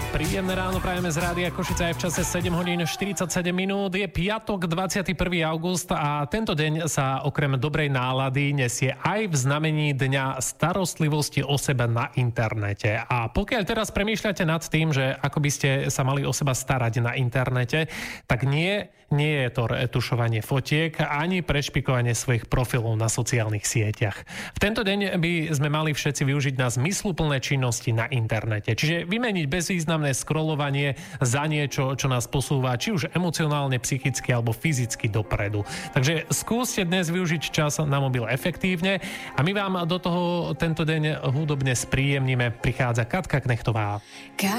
Príjemné ráno prajeme z Rádia Košice aj v čase 7 hodín 47 minút. Je piatok, 21. august a tento deň sa okrem dobrej nálady nesie aj v znamení Dňa starostlivosti o seba na internete. A pokiaľ teraz premýšľate nad tým, že ako by ste sa mali o seba starať na internete, tak nie je to retušovanie fotiek ani prešpikovanie svojich profilov na sociálnych sieťach. V tento deň by sme mali všetci využiť na zmysluplné činnosti na internete. Čiže vymeniť bezvýznamné scrollovanie za niečo, čo nás posúva či už emocionálne, psychicky alebo fyzicky dopredu. Takže skúste dnes využiť čas na mobil efektívne a my vám do toho tento deň hudobne spríjemníme. Prichádza Katka Knechtová.